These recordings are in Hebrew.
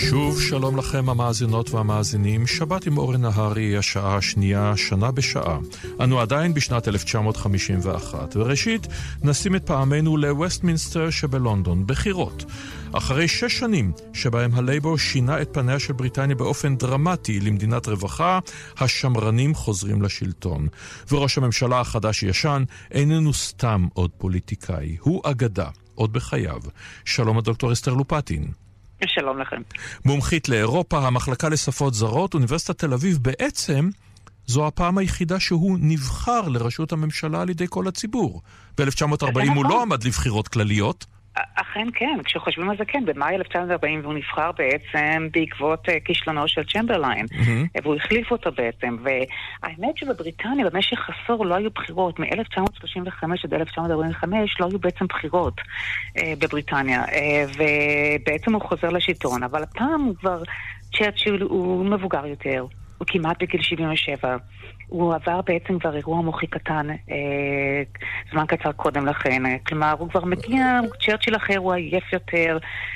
שוב שלום לכם המאזינות והמאזינים, שבת עם אורן נהרי, השעה השנייה, שנה בשעה. אנו עדיין בשנת 1951, וראשית נשים את פעמנו לווסטמינסטר שבלונדון, בחירות. אחרי 6 שנים שבהם הלייבור שינה את פניה של בריטניה באופן דרמטי למדינת רווחה, השמרנים חוזרים לשלטון. וראש הממשלה החדש ישן איננו סתם עוד פוליטיקאי, הוא אגדה, עוד בחייו. שלום הדוקטור אסתר לופטין. שלום לכם. מומחית לאירופה, המחלקה לשפות זרות, אוניברסיטת תל אביב. בעצם זו הפעם היחידה שהוא נבחר לראשות הממשלה על ידי כל הציבור. ב-1940 הוא לא עמד לבחירות כלליות. אכן כן, כשחושבים על זה כן, במאי 1940 הוא נבחר בעצם בעקבות כישלונו של צ'מברליין, והוא החליף אותו בעצם, והאמת שבבריטניה במשך עשור לא היו בחירות, מ-1935 עד 1945 לא היו בעצם בחירות בבריטניה, ובעצם הוא חוזר לשלטון, אבל הפעם הוא כבר, צ'רצ'יל הוא מבוגר יותר, הוא כמעט בגיל 77, הוא עבר בעצם כבר אירוע מוחי קטן, זמן קצר קודם לכן. כלומר, הוא כבר מגיע, צ'רצ'יל אחר, הוא עייף יותר.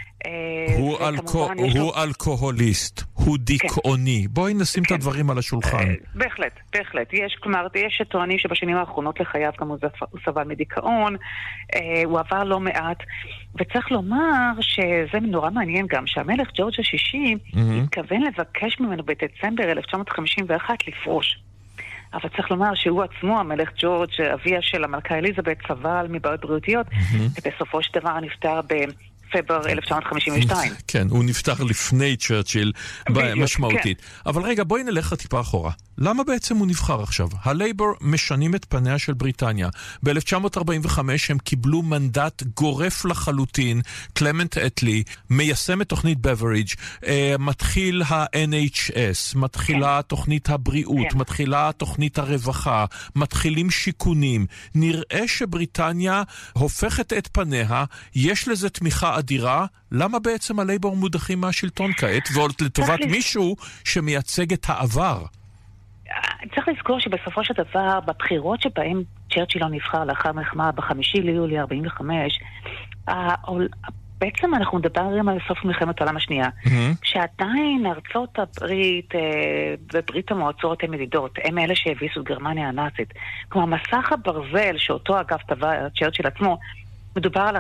הוא אלכוהוליסט, הוא דיכאוני. בואי נשים את הדברים על השולחן. בהחלט. יש שטוענים שבשנים האחרונות לחייו גם הוא סבל מדיכאון, הוא עבר לא מעט, וצריך לומר שזה נורא מעניין גם, שהמלך ג'ורג' השישי התכוון לבקש ממנו בדצמבר 1951 לפרוש. אבל צריך לומר שהוא עצמו, המלך ג'ורג', אביה של המלכה אליזבת, סבל מבעיות בריאותיות, ובסופו של דבר נפטר בפברואר 1952. כן, הוא נפטר לפני צ'רצ'יל, משמעותית. אבל רגע, בואי נלך טיפה אחורה. למה בעצם הוא נבחר עכשיו? הלייבור משנים את פניה של בריטניה. ב-1945 הם קיבלו מנדט גורף לחלוטין. קלמנט אטלי מיישם את תוכנית בברידג', מתחיל ה-NHS, מתחילה תוכנית הבריאות, מתחילה תוכנית הרווחה, מתחילים שיכונים. נראה שבריטניה הופכת את פניה, יש לזה תמיכה אדירה. למה בעצם הלייבור מודחים מהשלטון כעת, ועוד לטובת מישהו שמייצג את העבר? צריך לזכור שבסופו של דבר, בבחירות שבהם צ'רצ'יל לא נבחר לאחר מלחמה ב5 ליולי 45, בעצם אנחנו מדברים על סוף מלחמת העולם השנייה, שעדיין ארצות הברית וברית המועצות הן מדידות, הם אלה שהביסו את גרמניה הנאצית. כלומר, מסך הברזל שאותו אגב טבע צ'רצ'יל עצמו, מדובר על 46-47,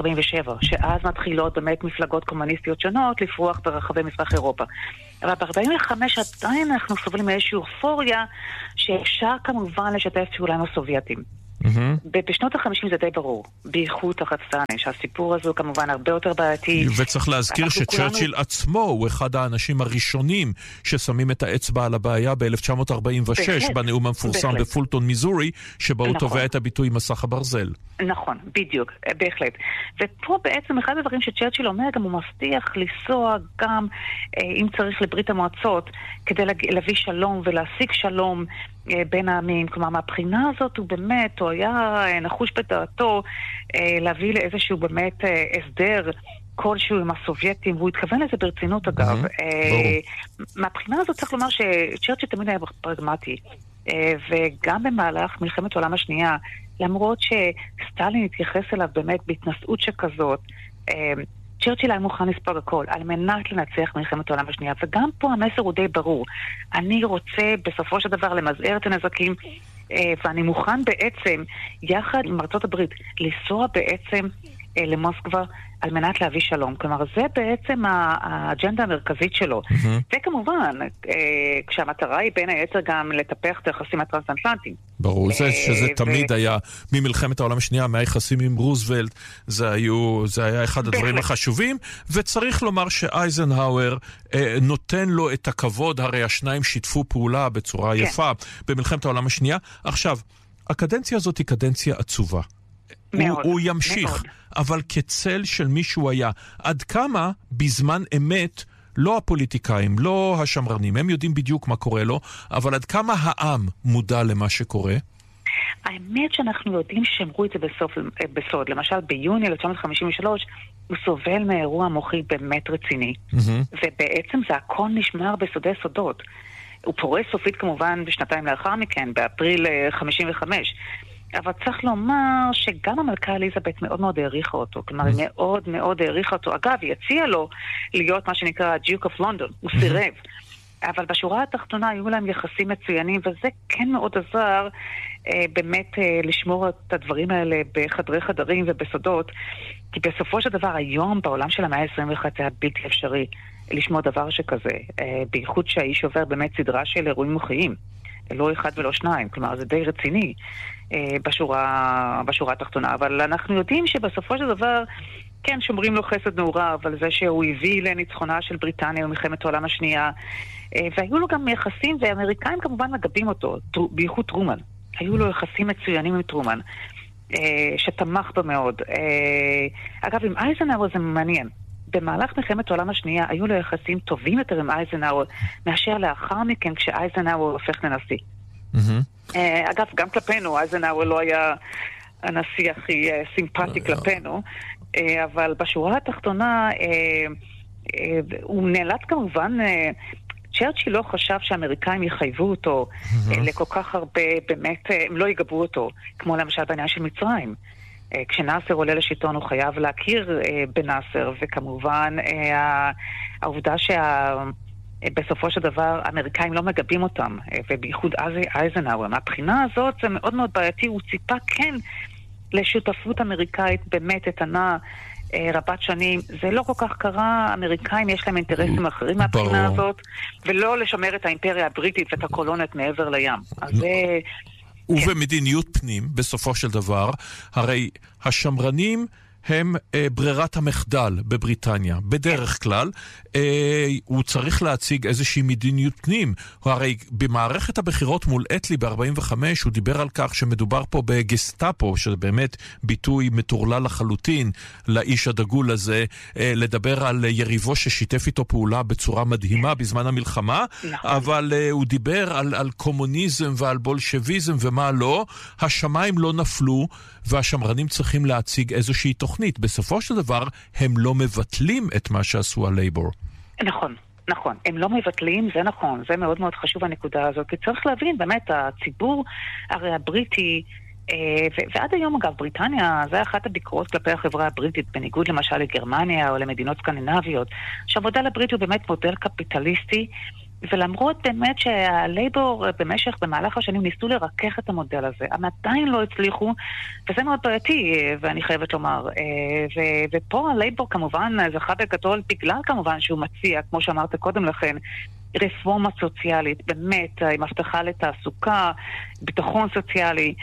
שאז מתחילות באמת מפלגות קומוניסטיות שונות לפרוח ברחבי מזרח אירופה. אבל ב-45 עדיין אנחנו סובלים מאיזושהי אופוריה שאפשר כמובן לשתף פעולה עם הסובייטים. בשנות ה-50 זה די ברור, בייחוד תחת סטלין, שהסיפור הזה הוא כמובן הרבה יותר בעייתי. וצריך להזכיר שצ'רצ'יל עצמו הוא אחד האנשים הראשונים ששמים את האצבע על הבעיה ב-1946, בנאום המפורסם בפולטון, מיזורי, שבו הוא תובע את הביטוי מסך הברזל. נכון, בדיוק, בהחלט. ופה בעצם אחד הדברים שצ'רצ'יל אומר, גם הוא מבטיח לנסוע גם, אם צריך, לברית המועצות, כדי להביא שלום ולהשיג שלום בין העמים. כלומר, מהבחינה הזאת הוא באמת, הוא היה נחוש בדעתו להביא לאיזשהו באמת הסדר כלשהו עם הסובייטים, והוא התכוון לזה ברצינות אגב. מהבחינה הזאת צריך לומר שצ'רצ'יל תמיד היה פרגמטי, וגם במהלך מלחמת העולם השנייה, למרות שסטלין התייחס אליו באמת בהתנשאות שכזאת, צ'רצ'יל היה מוכן לספוג הכל על מנת לנצח מלחמת העולם השנייה, וגם פה המסר הוא די ברור. אני רוצה בסופו של דבר למזער את הנזקים, ואני מוכן בעצם יחד עם ארצות הברית לנסוע בעצם למוסקבה על מנת להביא שלום. כלומר, זה בעצם האג'נדה המרכזית שלו. וכמובן, כשהמטרה היא בין היתר גם לטפח את היחסים הטרנס-אטלנטיים. ברור, שזה תמיד היה, ממלחמת העולם השנייה, מהיחסים עם רוזוולט, זה היה אחד הדברים החשובים, וצריך לומר שאייזנהאואר נותן לו את הכבוד, הרי השניים שיתפו פעולה בצורה יפה במלחמת העולם השנייה. עכשיו, הקדנציה הזאת היא קדנציה עצובה. הוא ימשיך, אבל כצל של מישהו היה. עד כמה בזמן אמת, לא הפוליטיקאים, לא השמרנים, הם יודעים בדיוק מה קורה לו, אבל עד כמה העם מודע למה שקורה? האמת שאנחנו יודעים שמרו את זה בסוד. למשל, ביוני 1953, הוא סובל מאירוע מוחי באמת רציני. ובעצם זה הכל נשמר בסודי סודות. הוא פורש סופית כמובן בשנתיים לאחר מכן, באפריל 55. אבל צריך לומר שגם המלכה אליזבת מאוד מאוד העריכה אותו, כלומר היא מאוד מאוד העריכה אותו. אגב, היא הציעה לו להיות מה שנקרא Duke of London, הוא סירב. אבל בשורה התחתונה היו להם יחסים מצוינים, וזה כן מאוד עזר באמת לשמור את הדברים האלה בחדרי חדרים ובסודות, כי בסופו של דבר היום בעולם של המאה ה-21 זה היה בלתי אפשרי לשמור דבר שכזה, בייחוד שהאיש עובר באמת סדרה של אירועים מוחיים, לא אחד ולא שניים, כלומר זה די רציני בשורה התחתונה, אבל אנחנו יודעים שבסופו של דבר כן, שומרים לו חסד נעורה, אבל זה שהוא הביא לניצחונה של בריטניה במלחמת העולם השנייה, והיו לו גם יחסים, והאמריקאים כמובן מגבים אותו, בייחוד טרומן. היו לו יחסים מצוינים עם טרומן, שתמך בו מאוד. אגב, עם אייזנהאואר זה מעניין. במהלך מלחמת העולם השנייה היו לו יחסים טובים יותר עם אייזנהאואר, מאשר לאחר מכן כשאייזנהאואר הופך לנשיא. אגב, גם כלפינו, אייזנהאואר לא היה הנשיא הכי סימפטי כלפינו, אבל בשורה התחתונה הוא נאלץ כמובן, צ'רצ'יל לא חשב שהאמריקאים יחייבו אותו לכל כך הרבה, באמת הם לא יגבו אותו, כמו למשל בעניין של מצרים. כשנאסר עולה לשלטון הוא חייב להכיר בנאסר, וכמובן העובדה בסופו של דבר האמריקאים לא מגבים אותם, ובייחוד אייזנהאואר. מהבחינה הזאת זה מאוד מאוד בעייתי, הוא ציפה כן לשותפות אמריקאית באמת איתנה רבת שנים. זה לא כל כך קרה, האמריקאים יש להם אינטרסים אחרים מהבחינה הזאת, ולא לשמר את האימפריה הבריטית ואת הקולונות מעבר לים. אז זה... ובמדיניות פנים, בסופו של דבר, הרי השמרנים הם ברירת המחדל בבריטניה. בדרך כלל, הוא צריך להציג איזושהי מדיניות פנים. הרי במערכת הבחירות מול אטלי ב-45, הוא דיבר על כך שמדובר פה בגסטאפו, שזה באמת ביטוי מטורלל לחלוטין לאיש הדגול הזה, לדבר על יריבו ששיתף איתו פעולה בצורה מדהימה בזמן המלחמה, אבל הוא דיבר על קומוניזם ועל בולשביזם ומה לא. השמיים לא נפלו, והשמרנים צריכים להציג איזושהי תוכנית. בסופו של דבר, הם לא מבטלים את מה שעשו הלייבור. נכון, נכון. הם לא מבטלים, זה נכון. זה מאוד מאוד חשוב הנקודה הזאת. כי צריך להבין, באמת, הציבור הרי הבריטי, ועד היום אגב, בריטניה, זה אחת הביקורות כלפי החברה הבריטית, בניגוד למשל לגרמניה או למדינות סקנדינביות, שהמודל הבריטי הוא באמת מודל קפיטליסטי, ולמרות באמת שהלייבור במהלך השנים ניסו לרכך את המודל הזה, הם עדיין לא הצליחו, וזה מאוד בעייתי, ואני חייבת לומר. ופה הלייבור כמובן זכה בגדול, בגלל כמובן שהוא מציע, כמו שאמרת קודם לכן, רפורמה סוציאלית, באמת, עם הבטחה לתעסוקה, ביטחון סוציאלי,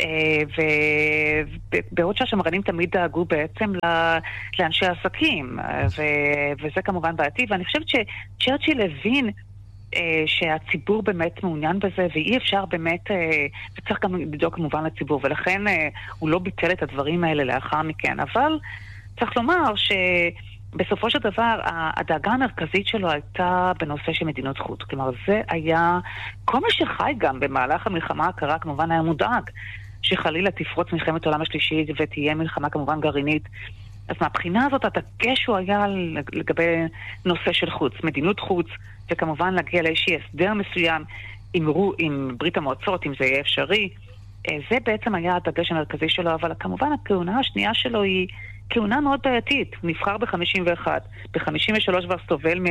ובעוד שהשמרנים תמיד דאגו בעצם לאנשי העסקים, וזה כמובן בעייתי, ואני חושבת שצ'רצ'יל הבין שהציבור באמת מעוניין בזה, ואי אפשר באמת, וצריך גם לדאוג כמובן לציבור, ולכן הוא לא ביטל את הדברים האלה לאחר מכן, אבל צריך לומר שבסופו של דבר הדאגה המרכזית שלו הייתה בנושא של מדינות חוץ, כלומר זה היה, כל מי שחי גם במהלך המלחמה הקרה כמובן היה מודאג, שחלילה תפרוץ מלחמת העולם השלישית ותהיה מלחמה כמובן גרעינית. אז מהבחינה הזאת הדגש הוא היה לגבי נושא של חוץ, מדיניות חוץ, וכמובן להגיע לאיזשהו הסדר מסוים עם ברית המועצות, אם זה יהיה אפשרי. זה בעצם היה הדגש המרכזי שלו, אבל כמובן הכהונה השנייה שלו היא כהונה מאוד בעייתית. הוא נבחר ב-51, ב-53 כבר סובל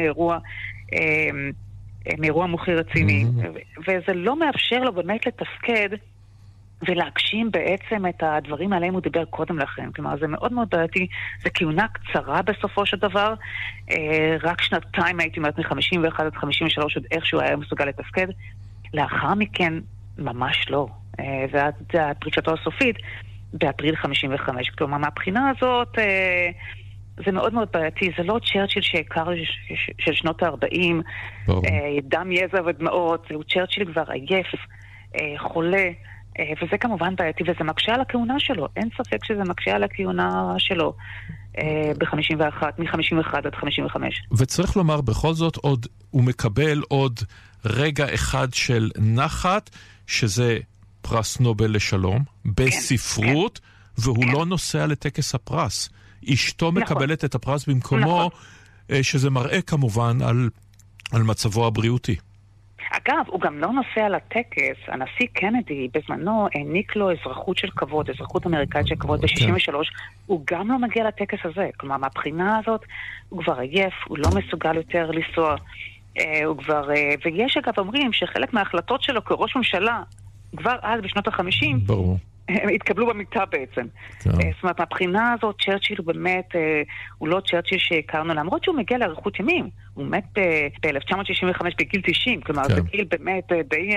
מאירוע מוחי רציני, וזה לא מאפשר לו באמת לתפקד ולהגשים בעצם את הדברים עליהם הוא דיבר קודם לכן. כלומר, זה מאוד מאוד בעייתי. זה כהונה קצרה בסופו של דבר. רק שנתיים הייתי אומרת מ-51 עד 53 עוד איכשהו היה מסוגל לתפקד. לאחר מכן, ממש לא. זה הפריצתו הסופית באפריל 55. כלומר, מהבחינה הזאת זה מאוד מאוד בעייתי. זה לא צ'רצ'יל שהכר של שנות ה-40, דם יזע ודמעות. הוא צ'רצ'יל כבר עייף, חולה, וזה כמובן בעייתי, וזה מקשה על הכהונה שלו. אין ספק שזה מקשה על הכהונה שלו ב-51, מ-51 עד 55. וצריך לומר, בכל זאת עוד, הוא מקבל עוד רגע אחד של נחת, שזה פרס נובל לשלום, בספרות, והוא לא נוסע לטקס הפרס. אשתו מקבלת את הפרס במקומו, שזה מראה כמובן על מצבו הבריאותי. אגב, הוא גם לא נוסע לטקס. הנשיא קנדי בזמנו העניק לו אזרחות של כבוד, אזרחות אמריקאית של כבוד ב-63. הוא גם לא מגיע לטקס הזה. כלומר, מהבחינה הזאת הוא כבר עייף, הוא לא מסוגל יותר לנסוע. הוא כבר... ויש אגב אומרים שחלק מההחלטות שלו כראש ממשלה, כבר אז בשנות ה-50, ברור. הם התקבלו במיטה בעצם. זאת אומרת, מהבחינה הזאת, צ'רצ'יל הוא באמת, הוא לא צ'רצ'יל שהכרנו, למרות שהוא מגיע לאריכות ימים. הוא מת ב-1965 בגיל 90, כלומר, זה גיל באמת די...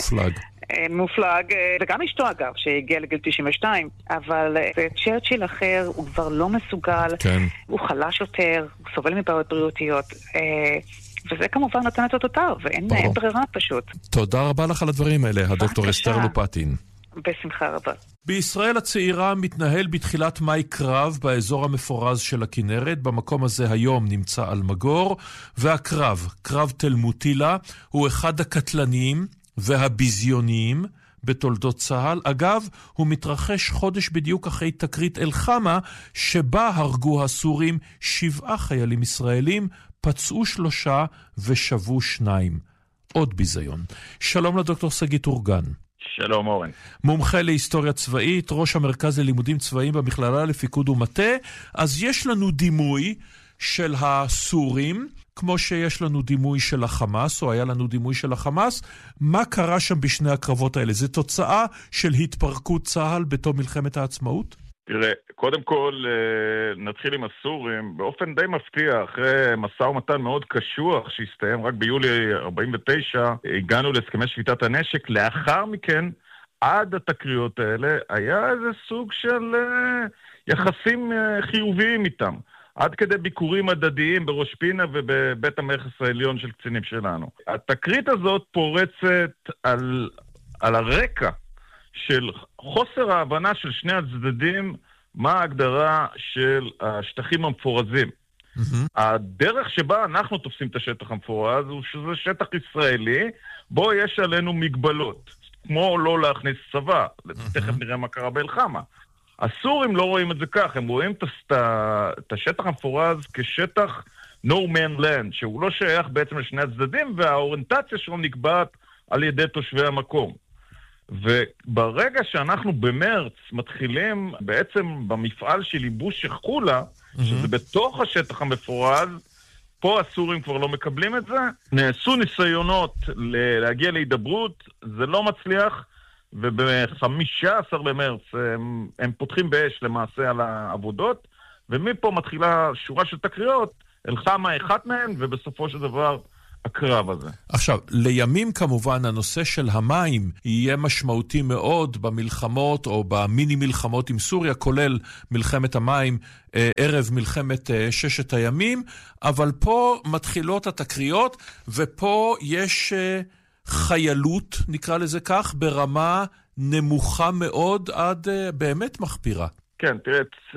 מופלג, וגם אשתו אגב, שהגיע לגיל 92, אבל זה צ'רצ'יל אחר, הוא כבר לא מסוגל, הוא חלש יותר, הוא סובל מבעיות בריאותיות, וזה כמובן נותן את אותותיו, ואין ברירה פשוט. תודה רבה לך על הדברים האלה, הדוקטור אסתר לופטין. בשמחה רבה. בישראל הצעירה מתנהל בתחילת מאי קרב באזור המפורז של הכנרת. במקום הזה היום נמצא אלמגור, והקרב, קרב תל מוטילה, הוא אחד הקטלניים והביזיוניים בתולדות צה"ל. אגב, הוא מתרחש חודש בדיוק אחרי תקרית אל-חמה, שבה הרגו הסורים 7 חיילים ישראלים, פצעו 3 ושבו 2. עוד ביזיון. שלום לדוקטור שגיא טורגן. שלום אורן. מומחה להיסטוריה צבאית, ראש המרכז ללימודים צבאיים במכללה לפיקוד ומטה. אז יש לנו דימוי של הסורים, כמו שיש לנו דימוי של החמאס, או היה לנו דימוי של החמאס. מה קרה שם בשני הקרבות האלה? זה תוצאה של התפרקות צה"ל בתום מלחמת העצמאות? תראה, קודם כל נתחיל עם הסורים. באופן די מפתיע, אחרי מסע ומתן מאוד קשוח שהסתיים רק ביולי 49, הגענו להסכמי שביתת הנשק. לאחר מכן, עד התקריות האלה, היה איזה סוג של יחסים חיוביים איתם. עד כדי ביקורים הדדיים בראש פינה ובבית המכס העליון של קצינים שלנו. התקרית הזאת פורצת על הרקע של חוסר ההבנה של שני הצדדים מה ההגדרה של השטחים המפורזים. הדרך שבה אנחנו תופסים את השטח המפורז הוא שזה שטח ישראלי, בו יש עלינו מגבלות, כמו לא להכניס צבא. תכף נראה מה קרה באל-חמה. הסורים לא רואים את זה כך, הם רואים את השטח המפורז כשטח no man land, שהוא לא שייך בעצם לשני הצדדים, והאוריינטציה שלו נקבעת על ידי תושבי המקום. וברגע שאנחנו במרץ מתחילים בעצם במפעל של ייבוש שחולה, שזה בתוך השטח המפורז, פה הסורים כבר לא מקבלים את זה, נעשו ניסיונות להגיע להידברות, זה לא מצליח, וב-15 במרץ הם פותחים באש למעשה על העבודות, ומפה מתחילה שורה של תקריות, אל-חמה אחת מהן, ובסופו של דבר הקרב הזה. עכשיו, לימים כמובן הנושא של המים יהיה משמעותי מאוד במלחמות או במיני מלחמות עם סוריה, כולל מלחמת המים ערב מלחמת 6 הימים, אבל פה מתחילות התקריות, ופה יש חיילות, נקרא לזה כך, ברמה נמוכה מאוד עד באמת מחפירה. כן, תראה,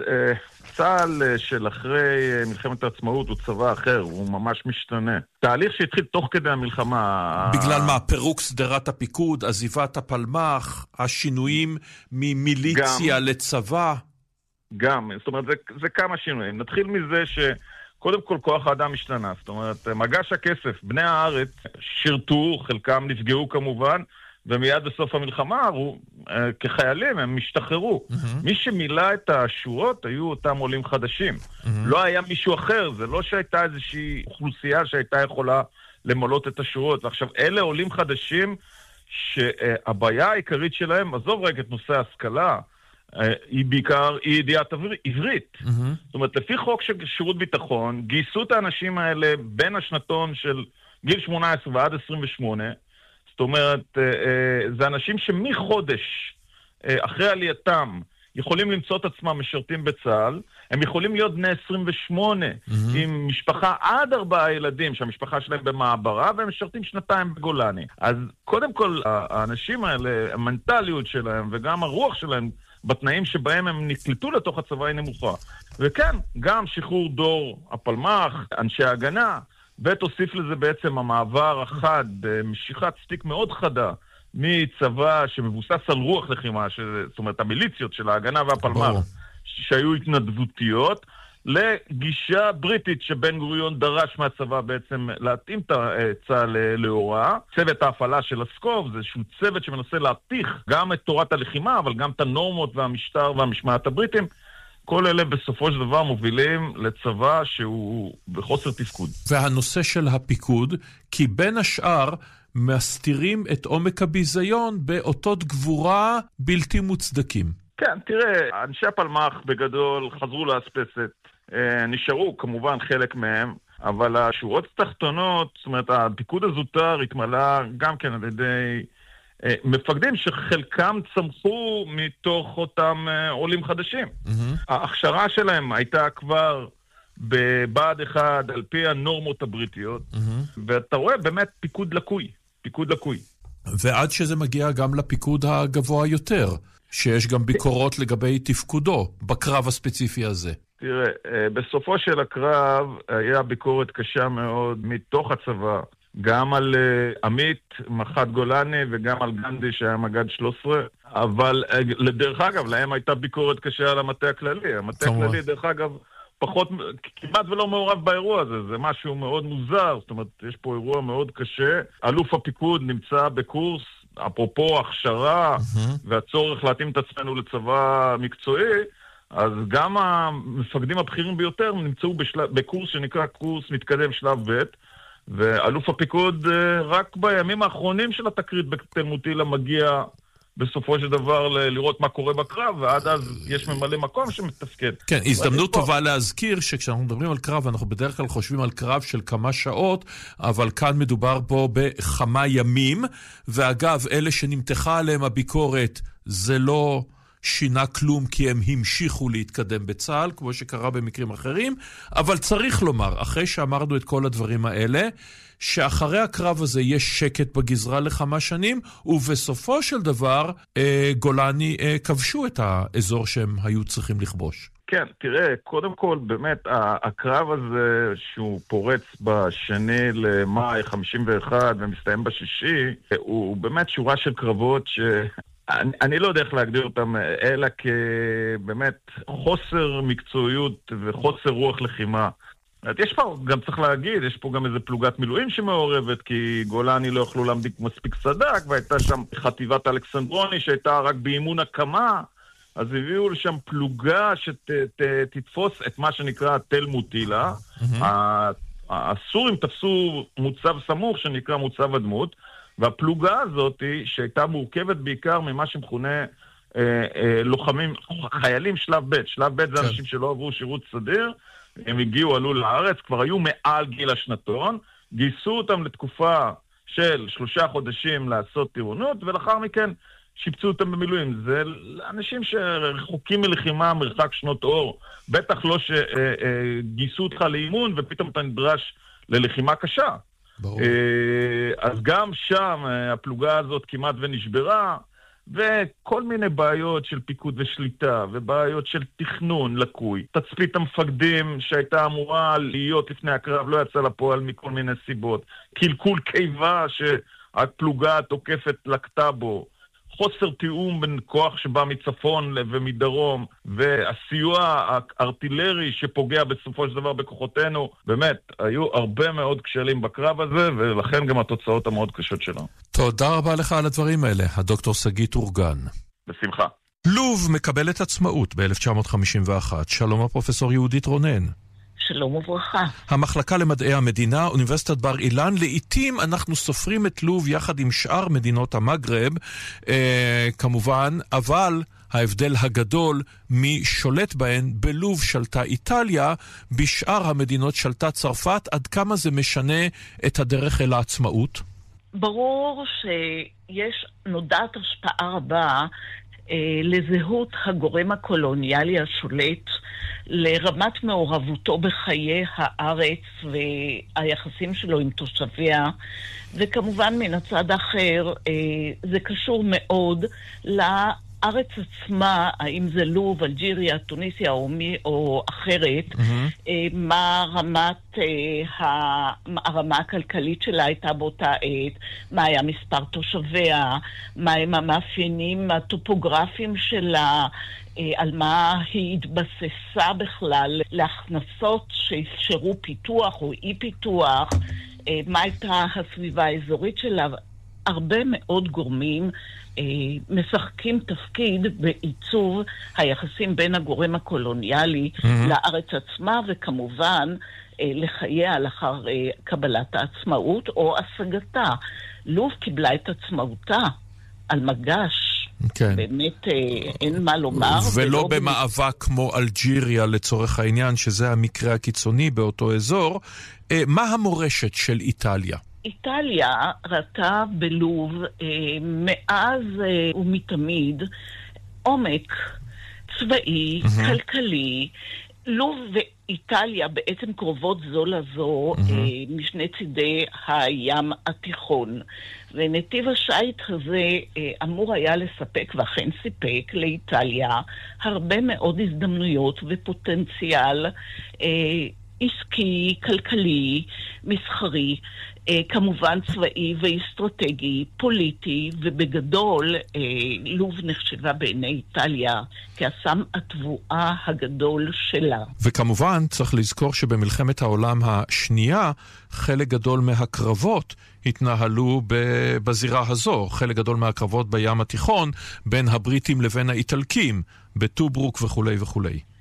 צה"ל של אחרי מלחמת העצמאות הוא צבא אחר, הוא ממש משתנה. תהליך שהתחיל תוך כדי המלחמה... בגלל מה? פירוק סדרת הפיקוד, עזיבת הפלמ"ח, השינויים ממיליציה לצבא? גם, זאת אומרת, זה כמה שינויים. נתחיל מזה שקודם כל כוח האדם משתנה. זאת אומרת, מגש הכסף, בני הארץ שירתו, חלקם נפגעו כמובן, ומיד בסוף המלחמה, כחיילים, הם משתחררו. מי שמילא את השורות היו אותם עולים חדשים. לא היה מישהו אחר, זה לא שהייתה איזושהי אוכלוסייה שהייתה יכולה למלות את השורות. ועכשיו, אלה עולים חדשים שהבעיה העיקרית שלהם, עזוב רגע את נושא ההשכלה, היא בעיקר ידיעת עברית. זאת אומרת, לפי חוק של שירות ביטחון, גייסו את האנשים האלה בין השנתון של גיל 18 ועד 28, זאת אומרת, זה אנשים שמחודש אחרי עלייתם יכולים למצוא את עצמם משרתים בצה"ל, הם יכולים להיות בני 28 עם משפחה עד 4 ילדים, שהמשפחה שלהם במעברה, והם משרתים 2 בגולני. אז קודם כל, האנשים האלה, המנטליות שלהם וגם הרוח שלהם, בתנאים שבהם הם נקלטו לתוך הצבא היא נמוכה. וכן, גם שחרור דור הפלמ"ח, אנשי ההגנה, ותוסיף לזה בעצם המעבר החד, משיכת סטיק מאוד חדה, מצבא שמבוסס על רוח לחימה, זאת אומרת המיליציות של ההגנה והפלמ"ח, שהיו התנדבותיות, לגישה בריטית שבן גוריון דרש מהצבא בעצם להתאים את צה"ל להוראה. צוות ההפעלה של הסקוב זה איזשהו צוות שמנסה להתיך גם את תורת הלחימה, אבל גם את הנורמות והמשטר והמשמעת הבריטים. כל אלה בסופו של דבר מובילים לצבא שהוא בחוסר תפקוד. והנושא של הפיקוד, כי בין השאר מסתירים את עומק הביזיון באותות גבורה בלתי מוצדקים. כן, תראה, אנשי הפלמ"ח בגדול חזרו לאספסת, נשארו כמובן חלק מהם, אבל השורות התחתונות, זאת אומרת, הפיקוד הזוטר התמלא גם כן על ידי מפקדים שחלקם צמחו מתוך אותם עולים חדשים. ההכשרה שלהם הייתה כבר בבה"ד 1 על פי הנורמות הבריטיות, ואתה רואה באמת פיקוד לקוי. ועד שזה מגיע גם לפיקוד הגבוה יותר, שיש גם ביקורות לגבי תפקודו בקרב הספציפי הזה. תראה, בסופו של הקרב היה ביקורת קשה מאוד מתוך הצבא, גם על עמית, מח"ט גולני, וגם על גנדי שהיה מג"ד 13, אבל לדרך אגב, להם הייתה ביקורת קשה על המטה הכללי. המטה הכללי, דרך אגב, פחות, כמעט ולא מעורב באירוע הזה, זה משהו מאוד מוזר, זאת אומרת, יש פה אירוע מאוד קשה. אלוף הפיקוד נמצא בקורס, אפרופו הכשרה, והצורך להתאים את עצמנו לצבא מקצועי, אז גם המפקדים הבכירים ביותר נמצאו בקורס שנקרא קורס מתקדם שלב ב', ואלוף הפיקוד רק בימים האחרונים של התקרית בתל מוטילה מגיע בסופו של דבר לראות מה קורה בקרב, ועד אז יש ממלא מקום שמתפקד. כן, הזדמנות טובה להזכיר שכשאנחנו מדברים על קרב, אנחנו בדרך כלל חושבים על קרב של כמה שעות, אבל כאן מדובר פה בכמה ימים, ואגב, אלה שנמתחה עליהם הביקורת, זה לא שינה כלום, כי הם המשיכו להתקדם בצה"ל, כמו שקרה במקרים אחרים, אבל צריך לומר, אחרי שאמרנו את כל הדברים האלה, שאחרי הקרב הזה יש שקט בגזרה לכמה שנים, ובסופו של דבר גולני כבשו את האזור שהם היו צריכים לכבוש. כן, תראה, קודם כל באמת הקרב הזה שהוא פורץ בשני למאי 51 ומסתיים בשישי, הוא באמת שורה של קרבות אני לא יודע איך להגדיר אותם, אלא כבאמת חוסר מקצועיות וחוסר רוח לחימה. יש פה, גם צריך להגיד, יש פה גם איזה פלוגת מילואים שמעורבת, כי גולני לא יכלו להמדיק מספיק סדק, והייתה שם חטיבת אלכסנדרוני שהייתה רק באימון הקמה, אז הביאו לשם פלוגה שתתפוס את מה שנקרא תל מוטילה. הסורים תפסו מוצב סמוך שנקרא מוצב הדמות, והפלוגה הזאת שהייתה מורכבת בעיקר ממה שמכונה לוחמים, חיילים שלב ב'. שלב ב' זה אנשים שלא עברו שירות סדיר, הם הגיעו, עלו לארץ, כבר היו מעל גיל השנתון, גייסו אותם לתקופה של 3 חודשים לעשות טירונות, ולאחר מכן שיפצו אותם במילואים. זה אנשים שרחוקים מלחימה מרחק שנות אור, בטח לא שגייסו אותך לאימון ופתאום אתה נדרש ללחימה קשה. ברור. אז גם שם הפלוגה הזאת כמעט ונשברה, וכל מיני בעיות של פיקוד ושליטה, ובעיות של תכנון לקוי. תצפית המפקדים שהייתה אמורה להיות לפני הקרב לא יצא לפועל מכל מיני סיבות. קלקול קיבה שהפלוגה התוקפת לקטה בו. חוסר תיאום בין כוח שבא מצפון ומדרום, והסיוע הארטילרי שפוגע בסופו של דבר בכוחותינו, באמת, היו הרבה מאוד כשלים בקרב הזה, ולכן גם התוצאות המאוד קשות שלו. תודה רבה לך על הדברים האלה, הדוקטור שגיא טורגן. בשמחה. לוב מקבלת עצמאות ב-1951. שלום הפרופסור יהודית רונן. שלום וברכה. המחלקה למדעי המדינה, אוניברסיטת בר אילן, לעתים אנחנו סופרים את לוב יחד עם שאר מדינות המגרב, כמובן, אבל ההבדל הגדול מי שולט בהן, בלוב שלטה איטליה, בשאר המדינות שלטה צרפת. עד כמה זה משנה את הדרך אל העצמאות? ברור שיש נודעת השפעה רבה לזהות הגורם הקולוניאלי השולט, לרמת מעורבותו בחיי הארץ והיחסים שלו עם תושביה, וכמובן מן הצד האחר זה קשור מאוד הארץ עצמה, האם זה לוב, אלג'יריה, טוניסיה או אחרת, מה הרמה הכלכלית שלה הייתה באותה עת, מה היה מספר תושביה, מה הם המאפיינים הטופוגרפיים שלה, על מה היא התבססה בכלל להכנסות שאפשרו פיתוח או אי פיתוח, מה הייתה הסביבה האזורית שלה. הרבה מאוד גורמים משחקים תפקיד בעיצוב היחסים בין הגורם הקולוניאלי לארץ עצמה, וכמובן לחייה לאחר קבלת העצמאות או השגתה. לוב קיבלה את עצמאותה על מגש. כן. באמת אין מה לומר. ולא במאבק כמו אלג'יריה לצורך העניין, שזה המקרה הקיצוני באותו אזור. מה המורשת של איטליה? איטליה ראתה בלוב מאז ומתמיד עומק צבאי, כלכלי. לוב ואיטליה בעצם קרובות זו לזו משני צידי הים התיכון. ונתיב השייט הזה אמור היה לספק, ואכן סיפק לאיטליה, הרבה מאוד הזדמנויות ופוטנציאל עסקי, כלכלי, מסחרי, כמובן צבאי ואסטרטגי, פוליטי, ובגדול לוב נחשבה בעיני איטליה כאסם התבואה הגדול שלה. וכמובן צריך לזכור שבמלחמת העולם השנייה חלק גדול מהקרבות התנהלו בזירה הזו, חלק גדול מהקרבות בים התיכון בין הבריטים לבין האיטלקים, בטוברוק וכו' וכו'.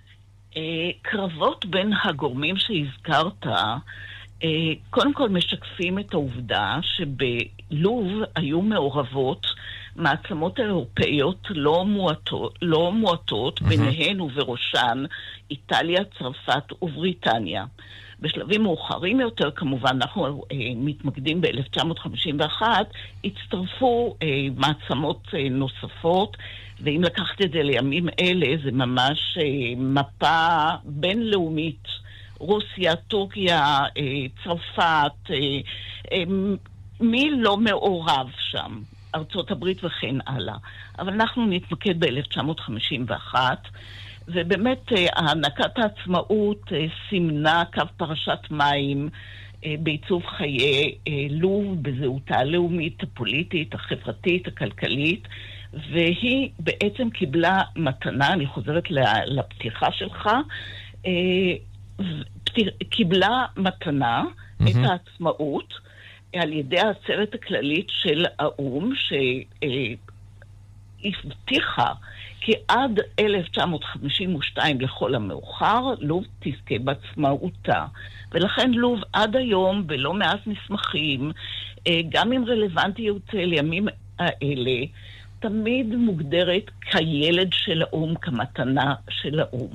קרבות בין הגורמים שהזכרת קודם כל משקפים את העובדה שבלוב היו מעורבות מעצמות אירופאיות לא מועטות, ביניהן ובראשן איטליה, צרפת ובריטניה. בשלבים מאוחרים יותר, כמובן, אנחנו מתמקדים ב-1951, הצטרפו מעצמות נוספות, ואם לקחת את זה לימים אלה, זה ממש מפה בינלאומית, רוסיה, טורקיה, צרפת, מי לא מעורב שם? ארצות הברית וכן הלאה. אבל אנחנו נתמקד ב-1951, ובאמת הענקת העצמאות סימנה קו פרשת מים בעיצוב חיי לוב, בזהותה הלאומית, הפוליטית, החברתית, הכלכלית, והיא בעצם קיבלה מתנה, אני חוזרת לפתיחה שלך, קיבלה מתנה את העצמאות על ידי העצרת הכללית של האום, שהבטיחה כי עד 1952 לכל המאוחר לוב תזכה בעצמאותה. ולכן לוב עד היום בלא מעט מסמכים, גם עם רלוונטיות לימים האלה, תמיד מוגדרת כילד של האום, כמתנה של האום.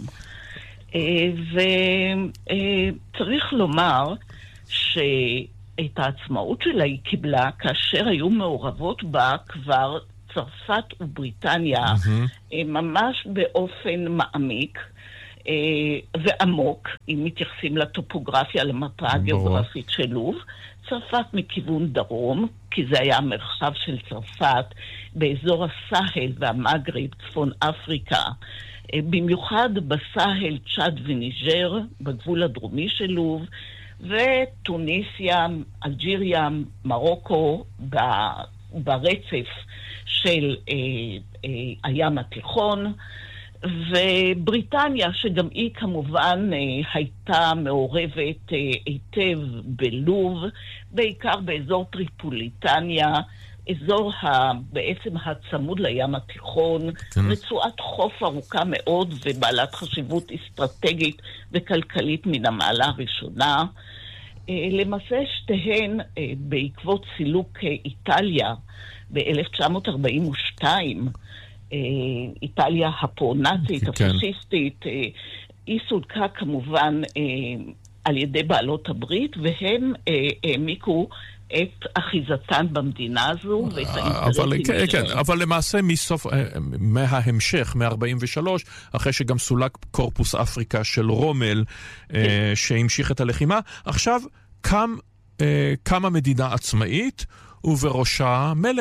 וצריך לומר שאת העצמאות שלה היא קיבלה כאשר היו מעורבות בה כבר צרפת ובריטניה, ממש באופן מעמיק ועמוק, אם מתייחסים לטופוגרפיה, למפה הגיאוגרפית של לוב. צרפת מכיוון דרום, כי זה היה המרחב של צרפת באזור הסהל והמגריב, צפון אפריקה, במיוחד בסהל, צ'אד וניג'ר, בגבול הדרומי של לוב, וטוניסיה, אלג'יריה, מרוקו, ברצף של הים התיכון, ובריטניה, שגם היא כמובן הייתה מעורבת היטב בלוב, בעיקר באזור טריפוליטניה, אזור בעצם הצמוד לים התיכון, רצועת חוף ארוכה מאוד ובעלת חשיבות אסטרטגית וכלכלית מן המעלה הראשונה. למעשה שתיהן בעקבות סילוק איטליה ב-1942, איטליה הפרו-נאצית, הפשיסטית, היא סולקה כמובן על ידי בעלות הברית, והם העמיקו את אחיזתן במדינה הזו ואת האינטרסים שלהם. כן, אבל למעשה מההמשך, מ-43, אחרי שגם סולק קורפוס אפריקה של רומל, שהמשיך את הלחימה, עכשיו קמה מדינה עצמאית, ובראשה מלך,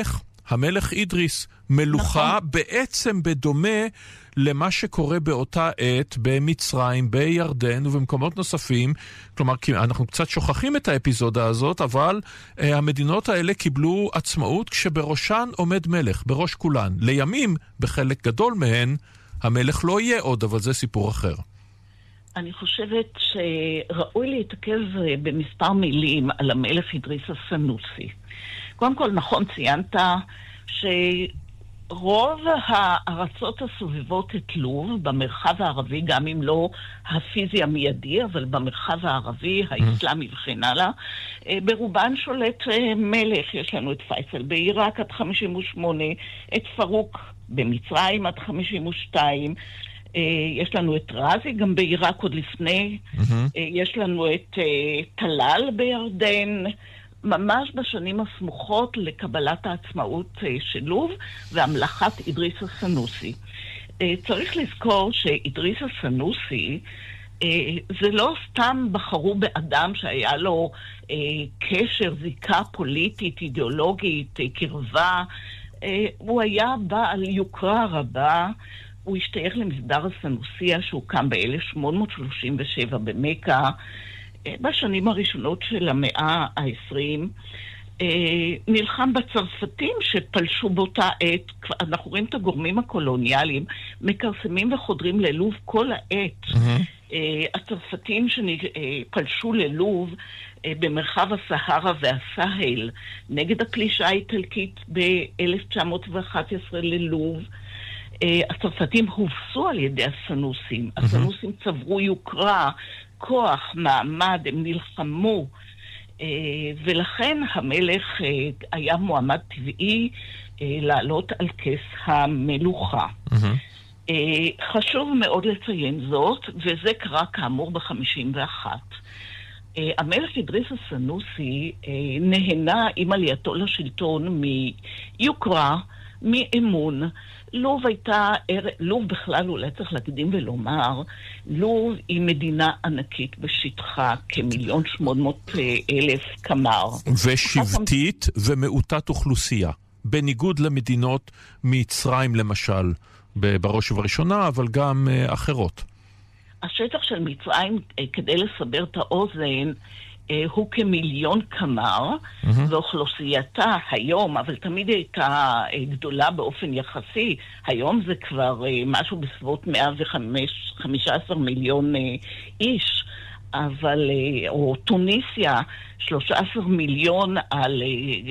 המלך אידריס, מלוכה נכון. בעצם בדומה למה שקורה באותה עת במצרים, בירדן ובמקומות נוספים. כלומר, אנחנו קצת שוכחים את האפיזודה הזאת, אבל המדינות האלה קיבלו עצמאות כשבראשן עומד מלך, בראש כולן. לימים, בחלק גדול מהן, המלך לא יהיה עוד, אבל זה סיפור אחר. אני חושבת שראוי להתעכב במספר מילים על המלך אידריס הסנוסי. קודם כל, נכון ציינת שרוב הארצות הסובבות את לוב, במרחב הערבי, גם אם לא הפיזי המיידי, אבל במרחב הערבי, האסלאמי וכן הלאה, ברובן שולט מלך. יש לנו את פייסל בעיראק עד 58, את פרוק במצרים עד 52, יש לנו את רזי גם בעיראק עוד לפני, יש לנו את טלל בירדן, ממש בשנים הסמוכות לקבלת העצמאות של לוב והמלכת אידריס הסנוסי. צריך לזכור שאידריס הסנוסי זה לא סתם בחרו באדם שהיה לו קשר, זיקה פוליטית, אידיאולוגית, קרבה. הוא היה בעל יוקרה רבה. הוא השתייך למסדר הסנוסיה שהוקם ב-1837 במקה, בשנים הראשונות של המאה ה-20. נלחם בצרפתים שפלשו באותה עת. אנחנו רואים את הגורמים הקולוניאליים מקרסמים וחודרים ללוב כל העת. הצרפתים שפלשו ללוב במרחב הסהרה והסהל נגד הפלישה האיטלקית ב-1911 ללוב. הצרפתים הובסו על ידי הסנוסים. הסנוסים צברו יוקרה, כוח, מעמד, הם נלחמו, ולכן המלך היה מועמד טבעי לעלות על כס המלוכה. חשוב מאוד לציין זאת, וזה קרה כאמור ב-51. המלך אידריס הסנוסי נהנה עם עלייתו לשלטון מיוקרה, מאמון. לוב הייתה, לוב בכלל אולי צריך להקדים ולומר, לוב היא מדינה ענקית בשטחה, כ1,800,000 קמ"ר. ושבטית ומעוטת אוכלוסייה, בניגוד למדינות מצרים למשל, בראש ובראשונה, אבל גם אחרות. השטח של מצרים, כדי לסבר את האוזן, הוא כ1,000,000 קמ"ר, ואוכלוסייתה היום, אבל תמיד הייתה גדולה באופן יחסי, היום זה כבר משהו בסביבות 115 מיליון איש, אבל, או טוניסיה, 13 מיליון על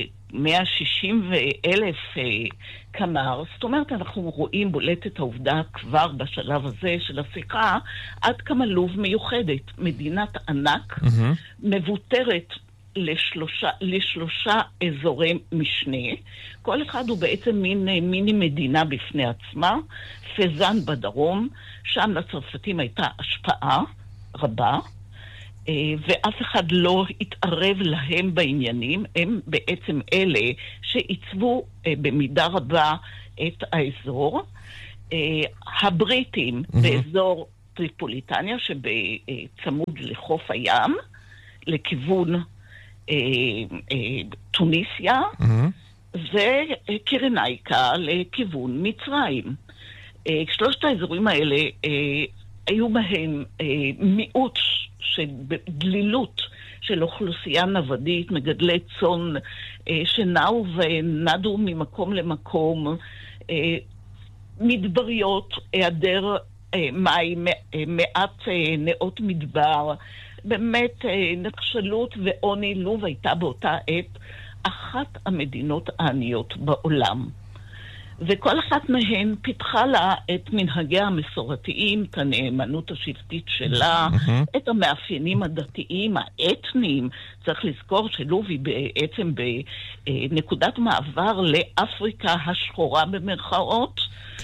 160,000 קמ"ר. זאת אומרת, אנחנו רואים בולטת העובדה כבר בשלב הזה של השיחה, עד כמה לוב מיוחדת. מדינת ענק, מבוטרת לשלושה אזורי משנה. כל אחד הוא בעצם מיני מדינה בפני עצמה. פזן בדרום, שם לצרפתים הייתה השפעה רבה, ואף אחד לא התערב להם בעניינים. הם בעצם אלה שעיצבו במידה רבה את האזור. הבריטים באזור טריפוליטניה שבצמוד לחוף הים, לכיוון טוניסיה, וקירנייקה לכיוון מצרים. שלושת האזורים האלה היו בהם מיעוט בדלילות של אוכלוסייה נוודית, מגדלי צאן שנעו ונדו ממקום למקום, מדבריות, היעדר מים, מעט נאות מדבר, באמת נחשלות ועוני. לוב הייתה באותה עת אחת המדינות העניות בעולם. וכל אחת מהן פיתחה לה את מנהגיה המסורתיים, את הנאמנות השבטית שלה, את המאפיינים הדתיים, האתניים. צריך לזכור שלוב היא בעצם בנקודת מעבר לאפריקה השחורה במרכאות,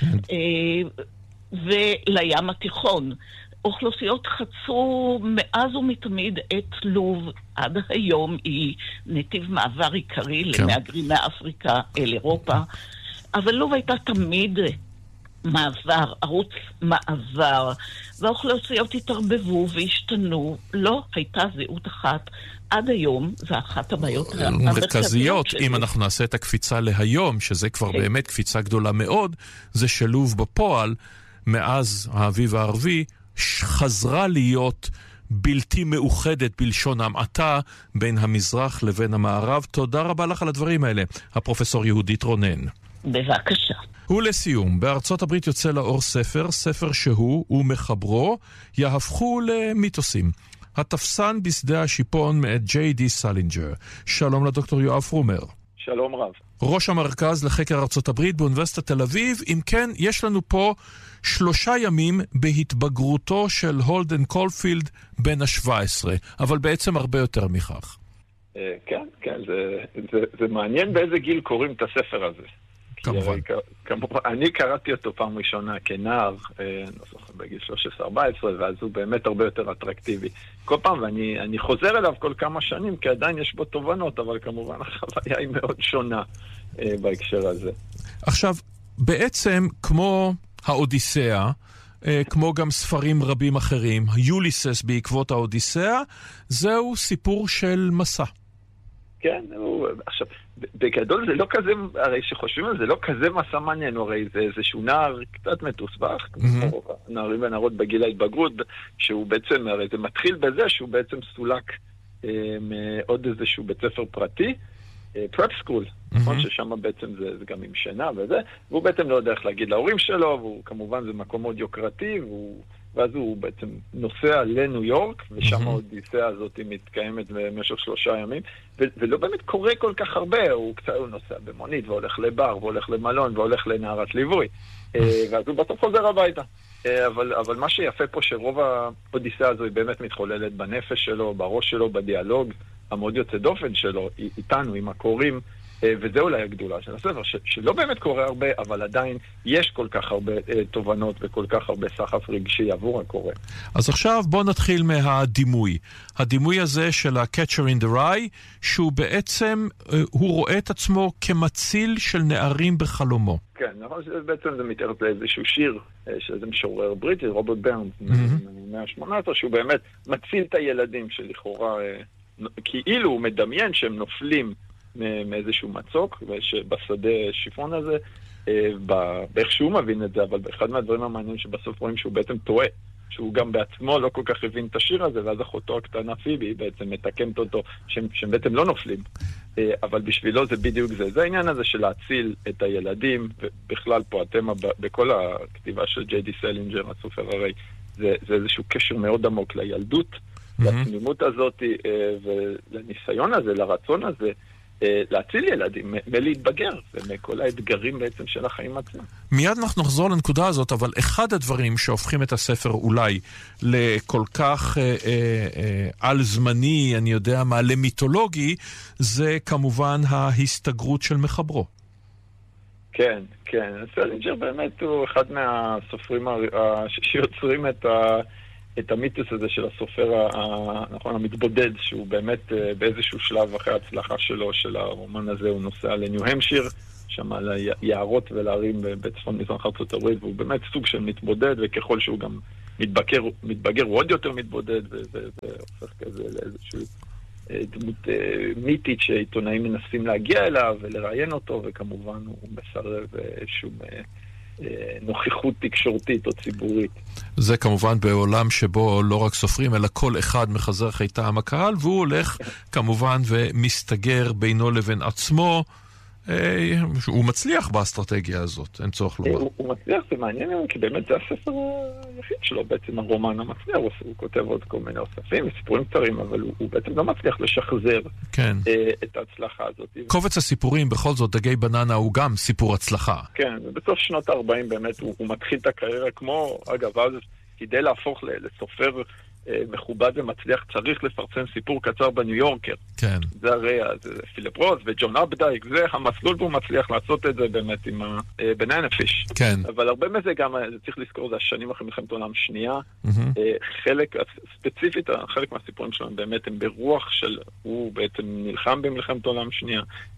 ולים התיכון. אוכלוסיות חצו מאז ומתמיד את לוב, עד היום היא נתיב מעבר עיקרי למהגרים מאפריקה אל אירופה. אבל לוב הייתה תמיד מעבר, ערוץ מעבר, והאוכלוסיות התערבבו והשתנו. לא הייתה זהות אחת עד היום, זה אחת הבעיות המרכזיות. אם אנחנו נעשה את הקפיצה להיום, שזה כבר באמת קפיצה גדולה מאוד, זה שילוב בפועל, מאז האביב הערבי, חזרה להיות בלתי מאוחדת בלשון המעטה בין המזרח לבין המערב. תודה רבה לך על הדברים האלה, הפרופסור יהודית רונן. בבקשה. ולסיום, בארצות הברית יוצא לאור ספר שהוא ומחברו יהפכו למיתוסים. התפסן בשדה השיפון מאת J.D. סלינג'ר. שלום לדוקטור יואב פרומר. שלום רב. ראש המרכז לחקר ארצות הברית באוניברסיטת תל אביב. אם כן, יש לנו פה 3 ימים בהתבגרותו של הולדן קולפילד בן ה-17, אבל בעצם הרבה יותר מכך. כן, זה מעניין באיזה גיל קוראים את הספר הזה. כמובן. אני קראתי אותו פעם ראשונה כנער, בגיל 13-14, ואז הוא באמת הרבה יותר אטרקטיבי. כל פעם, ואני חוזר אליו כל כמה שנים, כי עדיין יש בו תובנות, אבל כמובן החוויה היא מאוד שונה בהקשר הזה. עכשיו, בעצם כמו האודיסאה, כמו גם ספרים רבים אחרים, יוליסס בעקבות האודיסאה, זהו סיפור של מסע. כן, עכשיו, בגדול זה לא כזה, הרי שחושבים על זה לא כזה מסע מעניין, הרי זה איזשהו נער קצת מתוסבך, כמו נערים ונערות בגיל ההתבגרות, שהוא בעצם, הרי זה מתחיל בזה שהוא בעצם סולק מעוד איזשהו בית ספר פרטי, פרפ סקול, נכון ששם בעצם זה גם עם שינה וזה, והוא בעצם לא יודע איך להגיד להורים שלו, והוא כמובן זה מקום מאוד יוקרתי, ואז הוא בעצם נוסע לניו יורק, ושם האודיסאה הזאת מתקיימת במשך 3 ימים, ולא באמת קורה כל כך הרבה, הוא נוסע במונית, והולך לבר, והולך למלון, והולך לנערת ליווי, ואז הוא בסוף חוזר הביתה. אבל מה שיפה פה שרוב האודיסאה הזו היא באמת מתחוללת בנפש שלו, בראש שלו, בדיאלוג המאוד יוצא דופן שלו, איתנו, עם הקוראים, וזה אולי הגדולה של הספר, שלא באמת קורה הרבה, אבל עדיין יש כל כך הרבה תובנות וכל כך הרבה סחף רגשי עבור הקורא. אז עכשיו בוא נתחיל מהדימוי. הדימוי הזה של ה-Catcher in the Rye, שהוא בעצם, הוא רואה את עצמו כמציל של נערים בחלומו. כן, נכון, בעצם זה מתארת לאיזשהו שיר של איזה משורר בריטי, רוברט ברנס, מהמאה ה-18, שהוא באמת מציל את הילדים שלכאורה, כאילו הוא מדמיין שהם נופלים מאיזשהו מצוק, בשדה שיפון הזה, באיך שהוא מבין את זה, אבל באחד מהדברים המעניינים שבסוף רואים שהוא בעצם טועה, שהוא גם בעצמו לא כל כך הבין את השיר הזה, ואז אחותו הקטנה פיבי היא בעצם מתקנת אותו, שהם בעצם לא נופלים. אבל בשבילו זה בדיוק זה. זה העניין הזה של להציל את הילדים, ובכלל פה התמה בכל הכתיבה של J.D. סלינג'ר, הסופר הרי, זה איזשהו קשר מאוד עמוק לילדות, לתמימות הזאת, ולניסיון הזה, לרצון הזה, להציל ילדים, מלהתבגר, ומכל האתגרים בעצם של החיים עצמם. מיד אנחנו נחזור לנקודה הזאת, אבל אחד הדברים שהופכים את הספר אולי לכל כך על זמני, אני יודע מה, למיתולוגי, זה כמובן ההסתגרות של מחברו. כן, כן. סלינג'ר באמת הוא אחד מהסופרים שיוצרים את המיתוס הזה של הסופר נכון, המתבודד, שהוא באמת באיזשהו שלב אחרי ההצלחה שלו, של הרומן הזה, הוא נוסע לניו-המפשיר, שם על היערות ולהרים בצפון מזרח ארצות הברית, והוא באמת סוג של מתבודד, וככל שהוא גם מתבגר הוא עוד יותר מתבודד, וזה הופך כזה לאיזשהו דמות מיתית שעיתונאים מנסים להגיע אליו ולראיין אותו, וכמובן הוא מסרב שום נוכחות תקשורתית או ציבורית. זה כמובן בעולם שבו לא רק סופרים, אלא כל אחד מחזר חייטם הקהל, והוא הולך כמובן ומסתגר בינו לבין עצמו. הוא מצליח באסטרטגיה הזאת, אין צורך לומר. הוא מצליח, זה מעניין, כי באמת זה הספר היחיד שלו, בעצם הרומן המצליח, הוא כותב עוד כל מיני אוספים, סיפורים קצרים, אבל הוא בעצם לא מצליח לשחזר את ההצלחה הזאת. קובץ הסיפורים, בכל זאת, דגי בננה הוא גם סיפור הצלחה. כן, ובסוף שנות ה-40 באמת הוא מתחיל את הקריירה כמו, אגב, אז כדי להפוך לסופר מכובד ומצליח צריך לפרסם סיפור קצר בניו יורקר. כן. זה הרי פיליפ רוס וג'ון אפדייק, זה המסלול והוא מצליח לעשות את זה באמת עם בננה פיש. כן. אבל הרבה מזה גם, צריך לזכור, זה השנים אחרי מלחמת העולם שנייה. חלק, ספציפית, חלק מהסיפורים שלנו באמת הם ברוח של, הוא בעצם נלחם במלחמת העולם שנייה.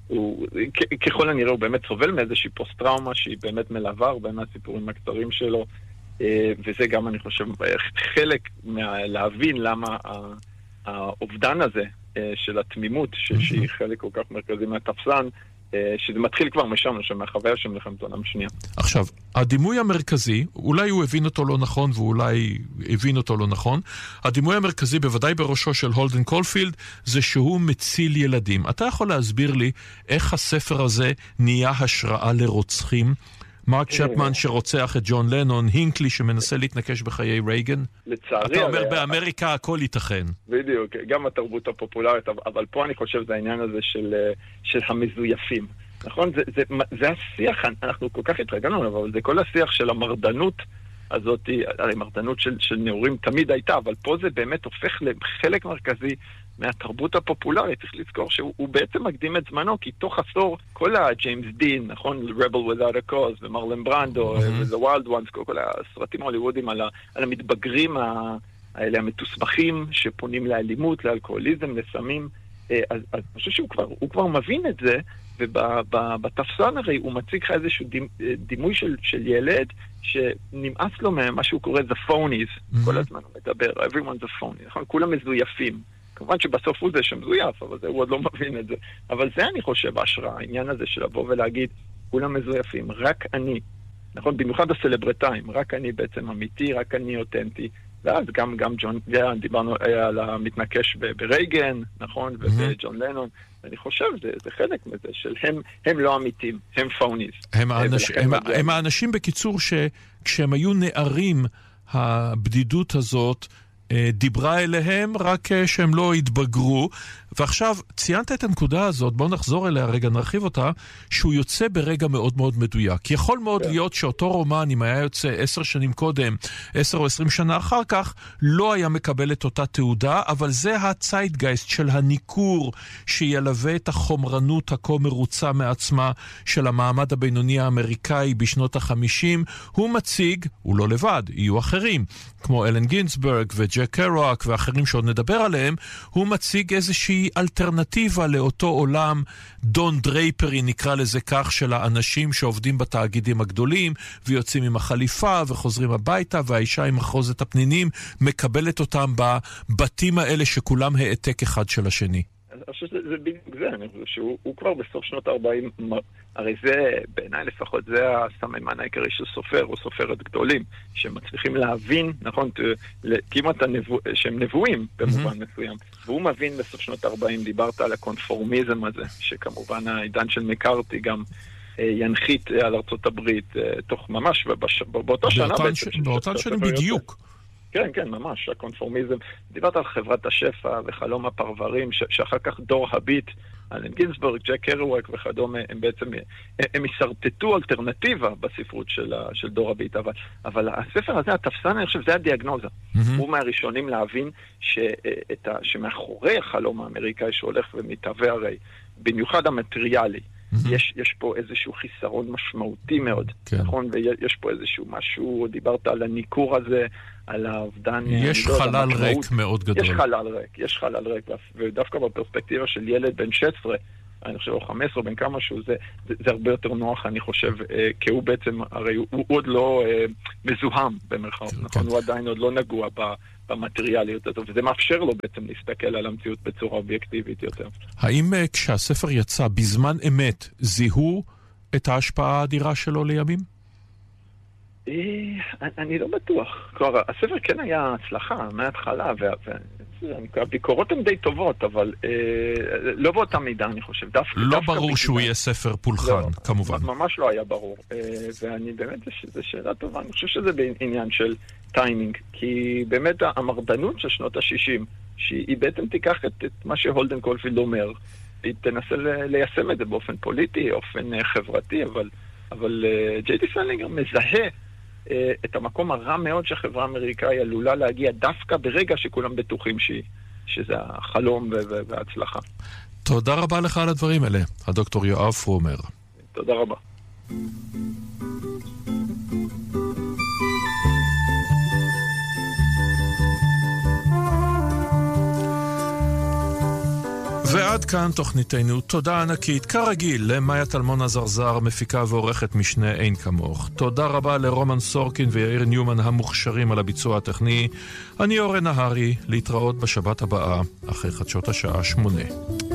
ככל הנראה הוא באמת סובל מאיזושהי פוסט-טראומה שהיא באמת מלווה הרבה מהסיפורים הקצרים שלו. וזה גם, אני חושב, חלק להבין למה האובדן הזה של התמימות, שהיא חלק כל כך מרכזי מהתפסן, שזה מתחיל כבר משם, מהחוויה של מלחמת העולם השנייה. עכשיו, הדימוי המרכזי, אולי הוא הבין אותו לא נכון, ואולי הבין אותו לא נכון, הדימוי המרכזי, בוודאי בראשו של הולדן קולפילד, זה שהוא מציל ילדים. אתה יכול להסביר לי איך הספר הזה נהיה השראה לרוצחים? מרק צ'פמן שרוצח את ג'ון לנון, הינקלי שמנסה להתנקש בחיי רייגן. לצערי... אתה אומר באמריקה הכל ייתכן. בדיוק, גם התרבות הפופולרית, אבל פה אני חושב זה העניין הזה של המזויפים. נכון? זה השיח, אנחנו כל כך התרגלנו, אבל זה כל השיח של המרדנות הזאת, הרי מרדנות של נאורים תמיד הייתה, אבל פה זה באמת הופך לחלק מרכזי מהתרבות הפופולרית. צריך לזכור שהוא בעצם מקדים את זמנו, כי תוך עשור כל הג'יימס דין, נכון, Rebel Without a Cause ומרלן ברנדו ו-The Wild Ones, כל הסרטים ההוליוודיים על המתבגרים האלה המתוסבכים שפונים לאלימות, לאלכוהוליזם, לסמים. אז אני חושב שהוא כבר מבין את זה, ובתפסן הרי הוא מציג לך איזשהו דימוי של ילד שנמאס לו מה שהוא קורא The Phonies, כל הזמן הוא מדבר, Everyone's a phony, נכון? כולם מזויפים. כמובן שבסוף הוא זה שמזויף, אבל הוא עוד לא מבין את זה. אבל זה אני חושב ההשראה, העניין הזה של לבוא ולהגיד, כולם מזויפים, רק אני, נכון? במיוחד הסלברטיים, רק אני בעצם אמיתי, רק אני אותנטי. ואז גם ג'ון, דיברנו על המתנקש ברייגן, נכון? וג'ון לנון. אני חושב, זה חלק מזה, של הם לא אמיתים, הם פאוניז. הם האנשים בקיצור שכשהם היו נערים, הבדידות הזאת דיברה אליהם, רק שהם לא התבגרו. ועכשיו, ציינת את הנקודה הזאת, בואו נחזור אליה רגע, נרחיב אותה, שהוא יוצא ברגע מאוד מאוד מדויק. יכול מאוד להיות שאותו רומן, אם היה יוצא 10 שנים קודם, 10 או 20 שנה אחר כך, לא היה מקבל את אותה תעודה, אבל זה הצייטגייסט של הניכור שילווה את החומרנות הכה מרוצה מעצמה של המעמד הבינוני האמריקאי בשנות ה-50. הוא מציג, הוא לא לבד, יהיו אחרים, כמו אלן גינסברג וג'ק קרואק ואחרים שעוד נדבר עליהם, הוא מציג איזושהי אלטרנטיבה לאותו עולם דון דרייפרי, נקרא לזה כך, של האנשים שעובדים בתאגידים הגדולים ויוצאים עם החליפה וחוזרים הביתה, והאישה עם מחרוזת הפנינים מקבלת אותם בבתים האלה שכולם העתק אחד של השני. אני חושב שזה בדיוק זה, אני חושב שהוא כבר בסוף שנות ה-40, הרי זה, בעיניי לפחות, זה הסממן העיקרי של סופר או סופרת גדולים, שמצליחים להבין, נכון, כמעט שהם נבואים במובן מסוים, והוא מבין בסוף שנות ה-40, דיברת על הקונפורמיזם הזה, שכמובן העידן של מקארתי גם ינחית על ארצות הברית, תוך ממש, באותה שנה בעצם. באותן שנים בדיוק. כן, כן, ממש, הקונפורמיזם. דיברת על חברת השפע וחלום הפרברים, שאחר כך דור הביט, אלן גינסברג, ג'ק קרואק וכדומה, הם בעצם, הם ישרטטו אלטרנטיבה בספרות של דור הביט, אבל הספר הזה, התפסן, אני חושב, זה הדיאגנוזה. הוא מהראשונים להבין שמאחורי החלום האמריקאי שהולך ומתהווה הרי, במיוחד המטריאלי, יש פה איזשהו חיסרון משמעותי מאוד, נכון? ויש פה איזשהו משהו, דיברת על הניכור הזה, על האובדן... יש חלל ריק מאוד גדול. יש חלל ריק, ודווקא בפרספקטיבה של ילד בן 16, אני חושב, או 15, בין כמה שהוא, זה הרבה יותר נוח, אני חושב, כי הוא בעצם, הרי הוא עוד לא מזוהם במרכאות, נכון? הוא עדיין עוד לא נגוע במטריאליות הזאת, וזה מאפשר לו בעצם להסתכל על המציאות בצורה אובייקטיבית יותר. האם כשהספר יצא בזמן אמת, זיהו את ההשפעה האדירה שלו לימים? אני לא בטוח. כלומר, הספר כן היה הצלחה מההתחלה, הביקורות הן די טובות, אבל לא באותה מידה, אני חושב. לא ברור שהוא יהיה ספר פולחן, כמובן. ממש לא היה ברור. ואני באמת, זו שאלה טובה. אני חושב שזה בעניין של טיימינג, כי באמת המרדנות של שנות ה-60, שהיא בעצם תיקח את מה שהולדן קולפילד אומר, היא תנסה ליישם את זה באופן פוליטי, באופן חברתי, אבל ג'יי די סלינגר מזהה את המקום הרע מאוד שהחברה האמריקאי עלולה להגיע דווקא ברגע שכולם בטוחים שזה החלום וההצלחה. תודה רבה לך על הדברים האלה, הדוקטור יואב פרומר. תודה רבה. ועד כאן תוכניתנו. תודה ענקית, כרגיל, למאיה טלמון הזרזר, מפיקה ועורכת משנה אין כמוך. תודה רבה לרומן סורקין ויאיר ניומן המוכשרים על הביצוע הטכני. אני אורן נהרי, להתראות בשבת הבאה, אחרי חדשות השעה 8.